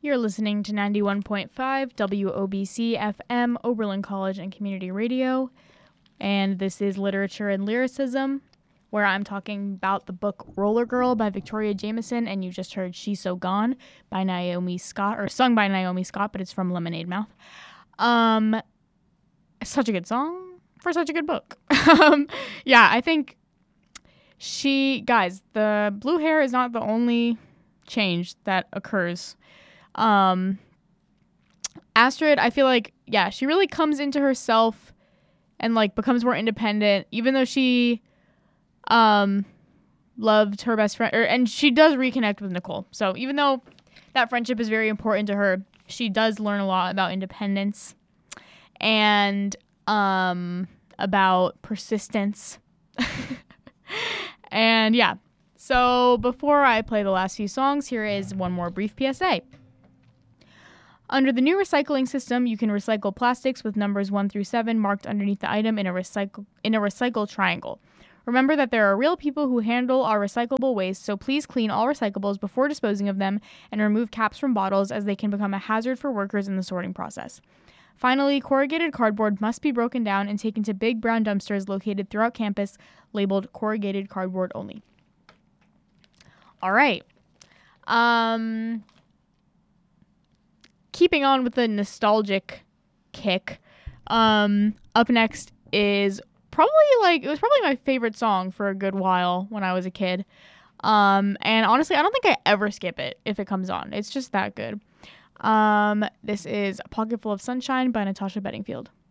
You're listening to 91.5 WOBC FM, Oberlin College and Community Radio. And this is Literature and Lyricism, where I'm talking about the book Roller Girl by Victoria Jameson. And you just heard She's So Gone by Naomi Scott, or sung by Naomi Scott, but it's from Lemonade Mouth. Such a good song for such a good book. Yeah, I think guys, the blue hair is not the only change that occurs. Astrid, I feel like, yeah, she really comes into herself and like becomes more independent, even though she loved her best friend, and she does reconnect with Nicole. So even though that friendship is very important to her, she does learn a lot about independence and about persistence. And yeah, so before I play the last few songs, here is one more brief PSA. Under the new recycling system, you can recycle plastics with numbers 1 through 7 marked underneath the item in a recycle triangle. Remember that there are real people who handle our recyclable waste, so please clean all recyclables before disposing of them and remove caps from bottles, as they can become a hazard for workers in the sorting process. Finally, corrugated cardboard must be broken down and taken to big brown dumpsters located throughout campus, labeled corrugated cardboard only. All right. Keeping on with the nostalgic kick, up next is probably my favorite song for a good while when I was a kid. And honestly, I don't think I ever skip it if it comes on. It's just that good. This is A Pocket Full of Sunshine by Natasha Bedingfield.